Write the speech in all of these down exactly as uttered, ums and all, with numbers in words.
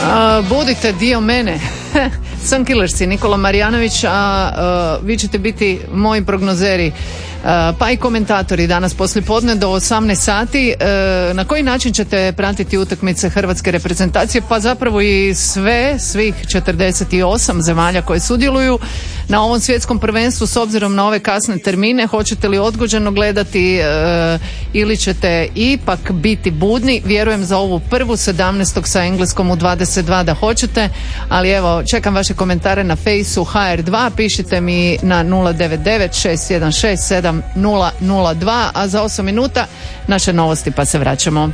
Uh, budite dio mene. Sunkillersi, Nikola Marjanović, a uh, vi ćete biti moji prognozeri, uh, pa i komentatori danas poslijepodne do osamnaest sati. Uh, na koji način ćete pratiti utakmice hrvatske reprezentacije? Pa zapravo i sve, svih četrdeset osam zemalja koje sudjeluju na ovom svjetskom prvenstvu, s obzirom na ove kasne termine. Hoćete li odgođeno gledati uh, ili ćete ipak biti budni? Vjerujem za ovu prvu sedamnaestog sa Engleskom u dvadeset dva da hoćete, ali evo, čekam vaše komentare na Fejsu ha er dva, pišite mi na nula devet devet šest jedan šest sedam nula nula dva, a za osam minuta naše novosti, pa se vraćamo.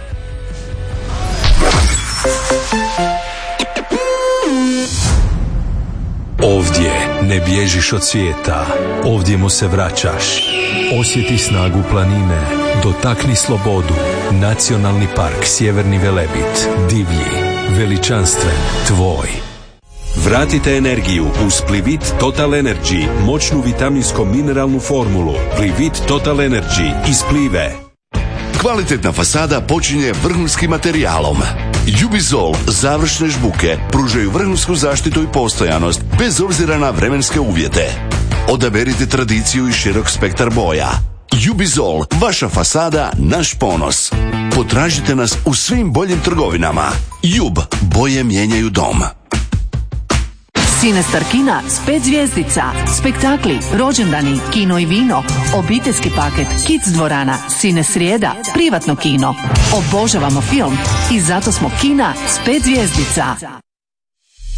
Ovdje ne bježiš od svijeta, ovdje mu se vraćaš. Osjeti snagu planine, dotakni slobodu. Nacionalni park Sjeverni Velebit, divlji, veličanstven, tvoj. Vratite energiju uz Plivit Total Energy, moćnu vitaminsko-mineralnu formulu. Plivit Total Energy iz Plive. Kvalitetna fasada počinje vrhunskim materijalom. Jubizol završne žbuke pružaju vrhunsku zaštitu i postojanost bez obzira na vremenske uvjete. Odaberite tradiciju i širok spektar boja. Jubizol, vaša fasada, naš ponos. Potražite nas u svim boljim trgovinama. Jub, boje mijenjaju dom. Cinestar kina s pet zvjezdica, spektakli, rođendani, kino i vino, obiteljski paket, kids dvorana, Cine srijeda, privatno kino. Obožavamo film i zato smo kina s pet zvjezdica.